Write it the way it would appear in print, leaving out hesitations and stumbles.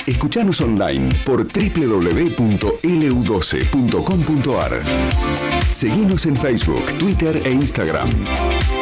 Escuchanos online por www.lu12.com.ar. Seguinos en Facebook, Twitter e Instagram.